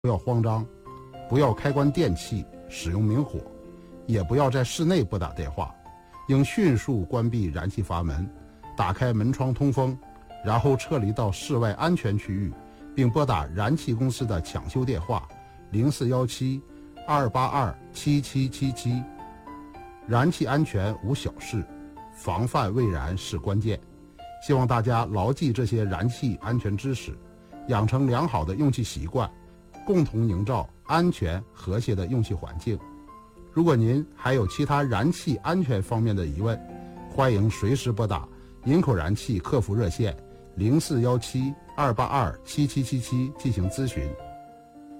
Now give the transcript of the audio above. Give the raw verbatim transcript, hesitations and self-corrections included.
不要慌张，不要开关电器，使用明火，也不要在室内拨打电话，应迅速关闭燃气阀门，打开门窗通风，然后撤离到室外安全区域，并拨打燃气公司的抢修电话零四一七二八二七七七七。燃气安全无小事，防范未燃是关键。希望大家牢记这些燃气安全知识，养成良好的用气习惯，共同营造安全和谐的用气环境。如果您还有其他燃气安全方面的疑问，欢迎随时拨打营口燃气客服热线零四一七二八二七七七七进行咨询。